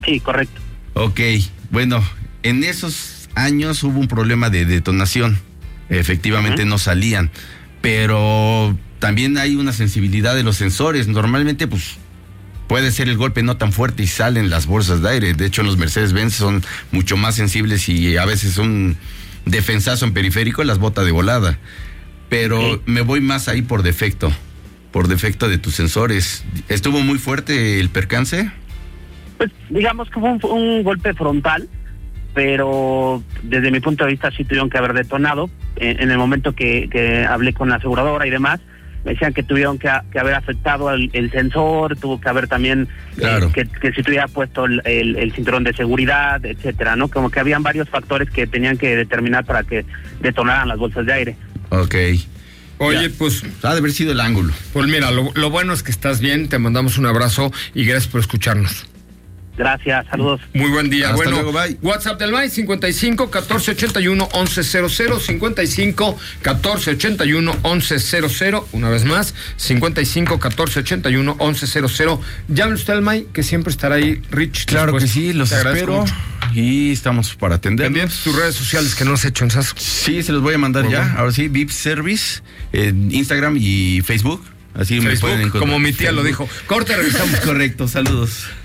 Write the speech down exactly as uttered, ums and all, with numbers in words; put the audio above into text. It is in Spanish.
Sí, correcto. Ok, bueno, en esos años hubo un problema de detonación. Efectivamente uh-huh. no salían, pero también hay una sensibilidad de los sensores. Normalmente, pues, puede ser el golpe no tan fuerte y salen las bolsas de aire. De hecho, los Mercedes-Benz son mucho más sensibles y a veces un defensazo en periférico las bota de volada. Pero okay. me voy más ahí por defecto, por defecto de tus sensores. ¿Estuvo muy fuerte el percance? Pues digamos que fue un, un golpe frontal, pero desde mi punto de vista sí tuvieron que haber detonado. En, en el momento que, que hablé con la aseguradora y demás, me decían que tuvieron que, que haber afectado el, el sensor, tuvo que haber también claro. eh, que, que se tuviera puesto el, el, el cinturón de seguridad, etcétera, ¿no? Como que habían varios factores que tenían que determinar para que detonaran las bolsas de aire. Ok. Oye, ya. pues... Ha de haber sido el ángulo. Pues mira, lo, lo bueno es que estás bien, te mandamos un abrazo y gracias por escucharnos. Gracias, saludos. Muy buen día. Hasta bueno, luego, bye. WhatsApp del M A I cincuenta y cinco, catorce ochenta y uno, once cero cero, cincuenta y cinco, catorce ochenta y uno, once cero cero, una vez más, cincuenta y cinco, catorce ochenta y uno, once cero cero. Llame usted al M A I, que siempre estará ahí, Rich. Claro después. que sí, los espero y estamos para atender. Pendientes tus redes sociales que no has hecho en Sasso. Sí, se los voy a mandar Por ya. Bueno. Ahora sí, V I P Service en Instagram y Facebook. Así Facebook, me pueden encontrar. como mi tía Facebook. lo dijo. Corte, regresamos. Correcto, saludos.